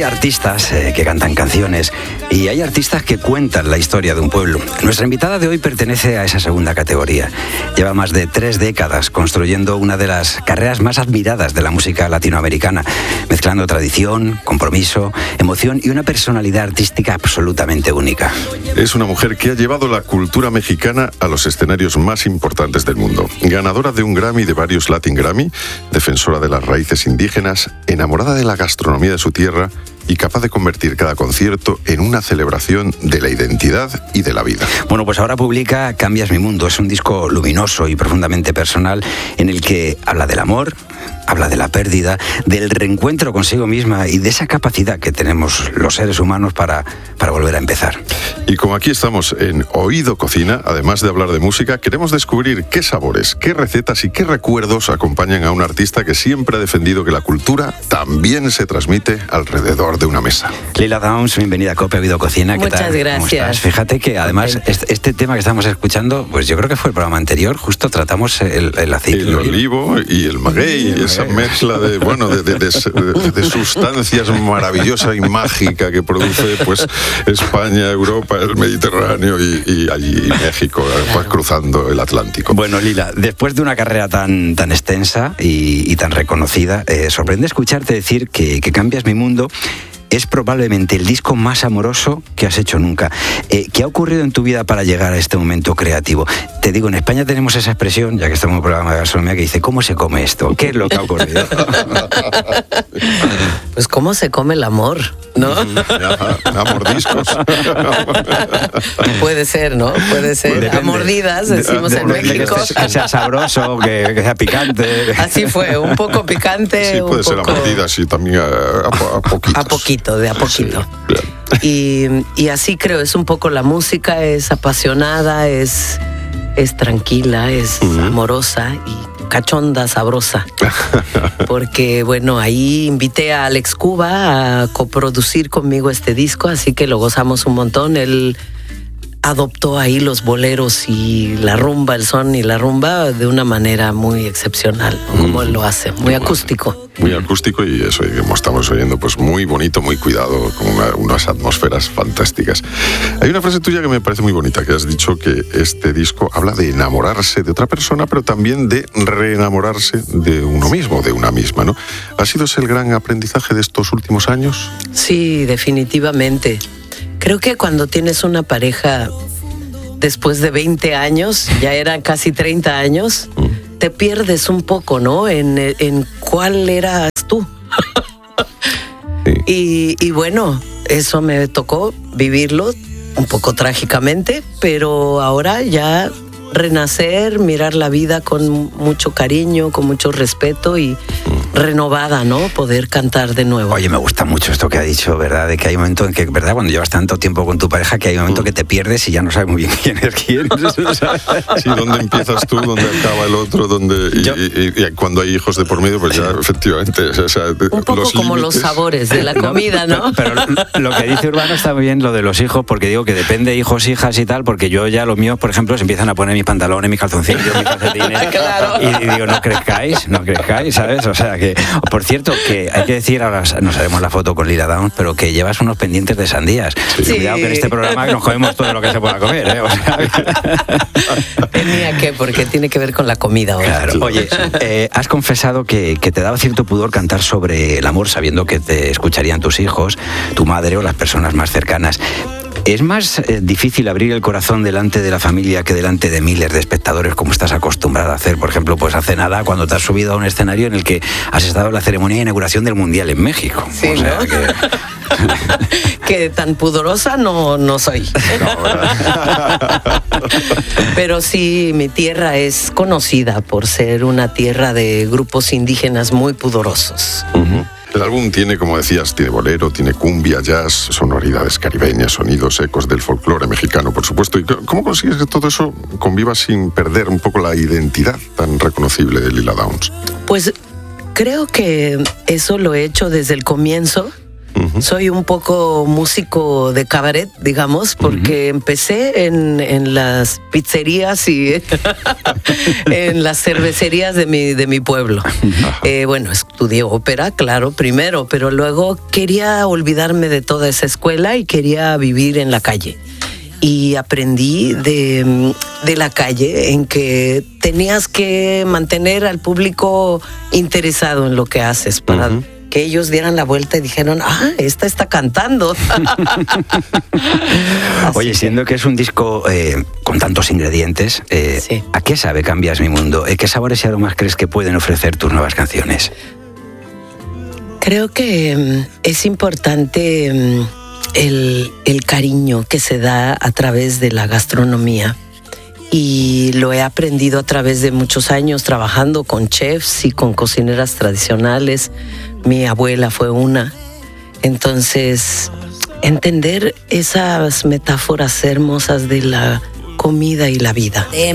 Hay artistas que cantan canciones y hay artistas que cuentan la historia de un pueblo. Nuestra invitada de hoy pertenece a esa segunda categoría. Lleva más de 3 décadas construyendo una de las carreras más admiradas de la música latinoamericana, mezclando tradición, compromiso, emoción y una personalidad artística absolutamente única. Es una mujer que ha llevado la cultura mexicana a los escenarios más importantes del mundo. Ganadora de un Grammy y de varios Latin Grammy, defensora de las raíces indígenas, enamorada de la gastronomía de su tierra y capaz de convertir cada concierto en una celebración de la identidad y de la vida. Bueno, pues ahora publica Cambias mi mundo. Es un disco luminoso y profundamente personal en el que habla del amor, habla de la pérdida, del reencuentro consigo misma y de esa capacidad que tenemos los seres humanos para volver a empezar. Y como aquí estamos en Oído Cocina, además de hablar de música, queremos descubrir qué sabores, qué recetas y qué recuerdos acompañan a un artista que siempre ha defendido que la cultura también se transmite alrededor de una mesa. Lila Downs, bienvenida a COPE Oído Cocina. ¿Qué Muchas tal? gracias. ¿Cómo estás? Fíjate que además este tema que estamos escuchando, pues yo creo que fue el programa anterior, justo tratamos el aceite. El olivo y el maguey, esa mezcla de sustancias maravillosa y mágica que produce pues España, Europa, el Mediterráneo y allí México, pues, cruzando el Atlántico. Bueno, Lila, después de una carrera tan extensa y tan reconocida, sorprende escucharte decir que Cambias mi mundo es probablemente el disco más amoroso que has hecho nunca. ¿Qué ha ocurrido en tu vida para llegar a este momento creativo? Te digo, en España tenemos esa expresión, ya que estamos en un programa de gastronomía, que dice, ¿cómo se come esto? ¿Qué es lo que ha ocurrido? Pues cómo se come el amor, ¿no? A mordiscos. Puede ser, ¿no? Puede ser. Depende. A mordidas, decimos en México. Que sea sabroso, que sea picante. Así fue, un poco picante. Sí, puede un ser poco... a mordidas y también a poquitos. A poquito, de a poquito. Sí, Y así creo, es un poco la música, es apasionada, es tranquila, es amorosa y cachonda, sabrosa. Porque, bueno, ahí invité a Alex Cuba a coproducir conmigo este disco, así que lo gozamos un montón. Él adoptó ahí los boleros y la rumba, el son y la rumba de una manera muy excepcional, ¿no? Como él lo hace, muy acústico. Muy acústico y eso, como estamos oyendo, pues muy bonito, muy cuidado, con unas atmósferas fantásticas. Hay una frase tuya que me parece muy bonita, que has dicho que este disco habla de enamorarse de otra persona, pero también de reenamorarse de uno mismo, de una misma, ¿no? ¿Ha sido ese el gran aprendizaje de estos últimos años? Sí, definitivamente. Creo que cuando tienes una pareja después de 20 años, ya eran casi 30 años, te pierdes un poco, ¿no? En cuál eras tú. Sí. Y bueno, eso me tocó vivirlo un poco trágicamente, pero ahora ya renacer, mirar la vida con mucho cariño, con mucho respeto y renovada, ¿no? Poder cantar de nuevo. Oye, me gusta mucho esto que ha dicho, ¿verdad? De que hay un momento en que, ¿verdad? Cuando llevas tanto tiempo con tu pareja, que hay un momento que te pierdes y ya no sabes muy bien quién es quién. Sí, ¿dónde empiezas tú? ¿Dónde acaba el otro? Y cuando hay hijos de por medio, pues ya efectivamente... O sea, un poco como los sabores de la comida, ¿no? Pero lo que dice Urbano está muy bien, lo de los hijos, porque digo que depende de hijos, hijas y tal, porque yo ya los míos, por ejemplo, se empiezan a poner mis pantalones, mis calzoncillos, mis calcetines. Claro. Y digo, no crezcáis, ¿sabes? O sea que, por cierto, que hay que decir, ahora nos haremos la foto con Lila Downs, pero que llevas unos pendientes de sandías. Sí. Cuidado que en este programa nos comemos todo lo que se pueda comer, ¿eh? O sea, Tenía que, porque tiene que ver con la comida ahora. claro. Oye, has confesado que te daba cierto pudor cantar sobre el amor, sabiendo que te escucharían tus hijos, tu madre o las personas más cercanas. ¿Es más difícil abrir el corazón delante de la familia que delante de miles de espectadores, como estás acostumbrada a hacer? Por ejemplo, pues hace nada, cuando te has subido a un escenario en el que has estado en la ceremonia de inauguración del Mundial en México. Sí, o sea, ¿no? Que tan pudorosa no soy. Pero sí, mi tierra es conocida por ser una tierra de grupos indígenas muy pudorosos. El álbum tiene, como decías, tiene bolero, tiene cumbia, jazz, sonoridades caribeñas, sonidos, ecos del folclore mexicano, por supuesto. ¿Y cómo consigues que todo eso conviva sin perder un poco la identidad tan reconocible de Lila Downs? Pues creo que eso lo he hecho desde el comienzo. Soy un poco músico de cabaret, digamos, porque empecé en las pizzerías y en las cervecerías de mi pueblo. Bueno, estudié ópera, claro, primero, pero luego quería olvidarme de toda esa escuela y quería vivir en la calle. Y aprendí de la calle en que tenías que mantener al público interesado en lo que haces para que ellos dieran la vuelta y dijeron, esta está cantando. Oye, siendo que es un disco con tantos ingredientes, Sí. ¿a qué sabe Cambias mi mundo? ¿Qué sabores y aromas crees que pueden ofrecer tus nuevas canciones? Creo que es importante el cariño que se da a través de la gastronomía, y lo he aprendido a través de muchos años trabajando con chefs y con cocineras tradicionales. Mi abuela fue una. Entonces, entender esas metáforas hermosas de la comida y la vida.